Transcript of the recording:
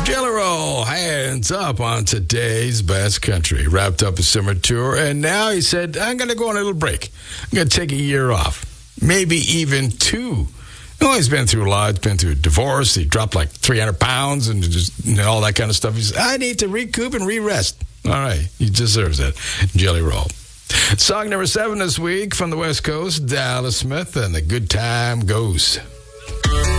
Jelly Roll, hands up on today's best country. Wrapped up his summer tour, and now he said, I'm going to go on a little break. I'm going to take a year off, maybe even two. He's been through a lot. He's been through a divorce. He dropped like 300 pounds and just all that kind of stuff. He said, I need to recoup and re-rest. All right, he deserves that. Jelly Roll. Song number 7 this week from the West Coast, Dallas Smith, and The Good Time Goes.